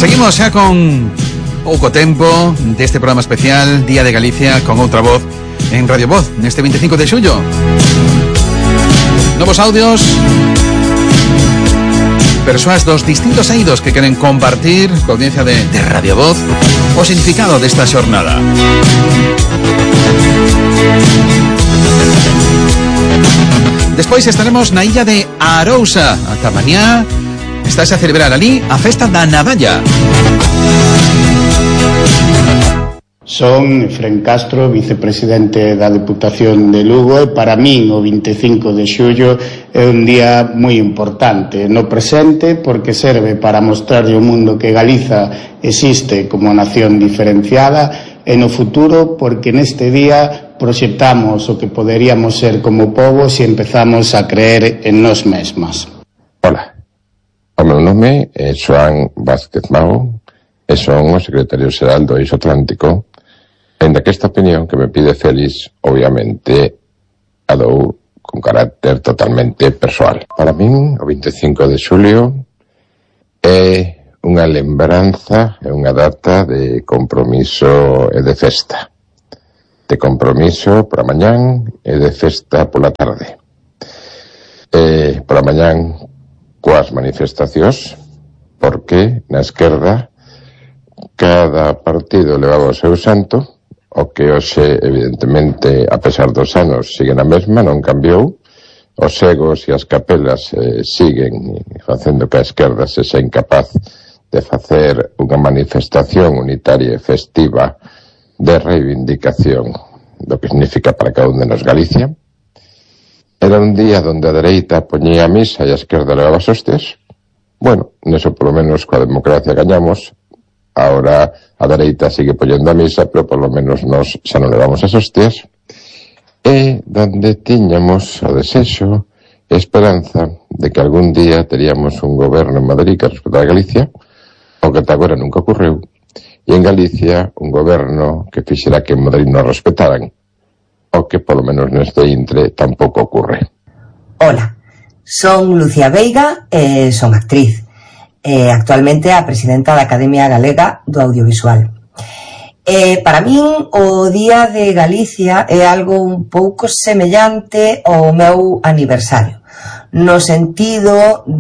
Seguimos xa con pouco tempo deste programa especial Día de Galicia con outra voz en Radio Voz neste 25 de xullo. Novos audios, persoas dos distintos eidos que queren compartir coa audiencia de Radio Voz o significado desta xornada. Despois estaremos na illa de Arousa. Ata mañá estáse a celebrar ali a festa da Navalla. Son Efrén Castro, vicepresidente da Deputación de Lugo, e para min o 25 de xullo é un día moi importante no presente porque serve para mostrarlle ao mundo que Galiza existe como nación diferenciada, e no futuro porque neste día proxectamos o que poderíamos ser como pobo se empezamos a creer en nós mesmas. Hola, o meu nome é Xoán Vázquez Mago e son o secretario xeral do Eixo Atlántico, ainda que esta opinión que me pide Félix obviamente a dou con carácter totalmente persoal. Para min o 25 de xulio é unha lembranza, é unha data de compromiso e de festa. De compromiso pola mañán e de festa pola tarde. Pola mañán coas manifestacións, porque na esquerda cada partido levaba o seu santo, o que hoxe, evidentemente, a pesar dos anos, sigue na mesma, non cambiou. Os egos e as capelas siguen facendo que a esquerda se sea incapaz de facer unha manifestación unitaria e festiva de reivindicación do que significa para cada un de nos Galicia. Era un día donde a dereita poñía a misa e a esquerda levaba as hostias. Bueno, neso polo menos coa democracia gañamos. Ahora a dereita sigue poñendo a misa, pero polo menos nos xa non levamos as hostias. E donde tiñamos o desexo e esperanza de que algún día teríamos un goberno en Madrid que respetara a Galicia, o que ata agora nunca ocorreu, e en Galicia un goberno que fixera que en Madrid non respetaran, o que polo menos neste intre tampouco ocurre. Hola, son Lucía Veiga e son actriz. Actualmente a presidenta da Academia Galega do Audiovisual. Para min o Día de Galicia é algo un pouco semellante ao meu aniversario, no sentido